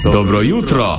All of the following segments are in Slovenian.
Dobro jutro.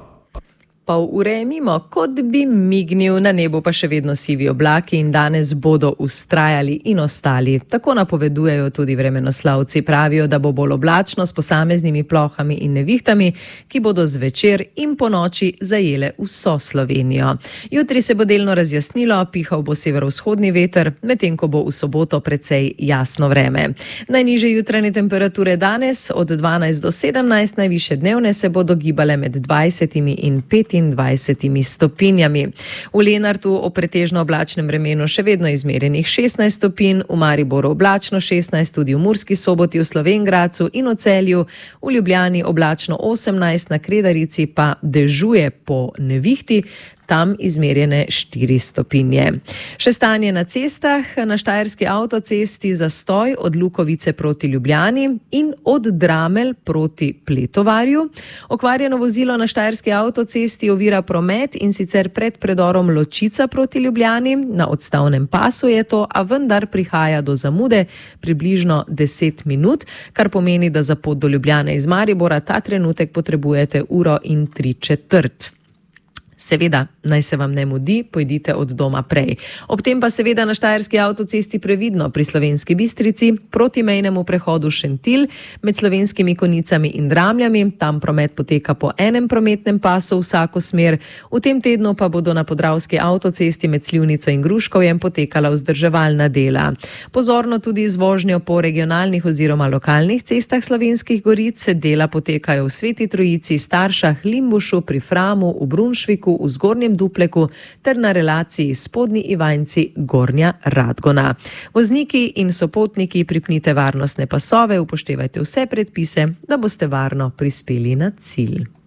Pol ure je mimo, kot bi mignil, na nebu pa še vedno sivi oblaki in danes bodo vztrajali in ostali. Tako napovedujejo tudi vremenoslavci. Pravijo, da bo bolj oblačno s posameznimi plohami in nevihtami, ki bodo zvečer in po noči zajele vso Slovenijo. Jutri se bo delno razjasnilo, pihal bo severovzhodni veter, medtem ko bo v soboto precej jasno vreme. Najnižje jutranje temperature danes od 12 do 17, najvišje dnevne se bodo gibale med 20 in 25 stopinjami. V Lenartu o pretežno oblačnem vremenu še vedno izmerjenih 16 stopinj, v Mariboru oblačno 16, tudi v Murski Soboti, v Slovenj Gradcu in v Celju, v Ljubljani oblačno 18, na Kredarici pa dežuje po nevihti, tam izmerjene 4 stopinje. Še stanje na cestah, na Štajerski avtocesti zastoj od Lukovice proti Ljubljani in od Dramelj proti Pletovarju. Okvarjeno vozilo na Štajerski avtocesti ovira promet in sicer pred predorom Ločica proti Ljubljani, na odstavnem pasu je to, a vendar prihaja do zamude približno 10 minut, kar pomeni, da za pot do Ljubljane iz Maribora ta trenutek potrebujete 1:03. Seveda, naj se vam ne mudi, pojdite od doma prej. Ob tem pa seveda na Štajerski avtocesti previdno pri Slovenski Bistrici, proti mejnemu prehodu Šentilj, med Slovenskimi Konjicami in Dramljami, tam promet poteka po enem prometnem pasu vsako smer. V tem tednu pa bodo na Podravski avtocesti med Slivnico in Gruškovjem potekala vzdrževalna dela. Pozorno tudi z vožnjo po regionalnih oziroma lokalnih cestah Slovenskih goric, dela potekajo v Sveti Trojici, Staršah, Limbušu, pri Framu, v Brunšviku, v Zgornjem Dupleku ter na relaciji Spodnji Ivanjci Gornja Radgona. Vozniki in sopotniki pripnite varnostne pasove, upoštevajte vse predpise, da boste varno prispeli na cilj.